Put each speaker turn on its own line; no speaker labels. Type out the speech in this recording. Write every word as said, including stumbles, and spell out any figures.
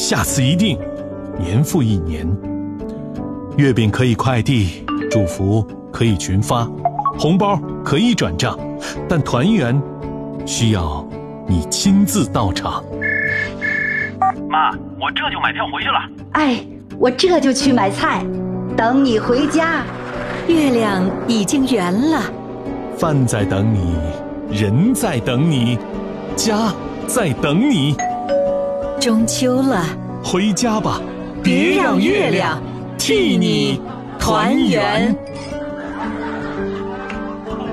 下次一定，年复一年。月饼可以快递，祝福可以群发，红包可以转账，但团圆需要你亲自到场。
妈，我这就买票回去了。
哎，我这就去买菜，等你回家。
月亮已经圆了，
饭在等你，人在等你，家在等你。
中秋了，
回家吧，别让月亮替你团圆。